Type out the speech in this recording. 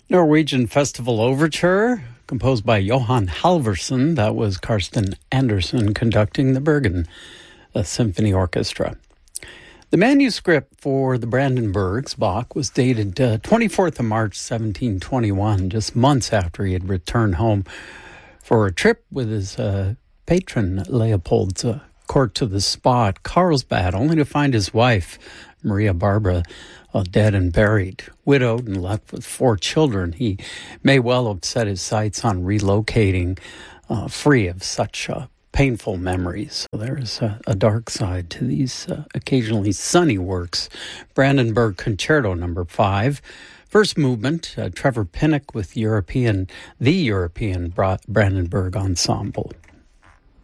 Norwegian Festival Overture, composed by Johan Halvorsen. That was Karsten Andersen conducting the Bergen Symphony Orchestra. The manuscript for the Brandenburgs, Bach, was dated 24th of March, 1721, just months after he had returned home for a trip with his patron Leopold's court to the spa at Carlsbad, only to find his wife, Maria Barbara, dead and buried, widowed and left with 4 children. He may well have set his sights on relocating free of such painful memories. So there's a dark side to these occasionally sunny works. Brandenburg Concerto No. 5. First movement, Trevor Pinnock with the European Brandenburg Ensemble.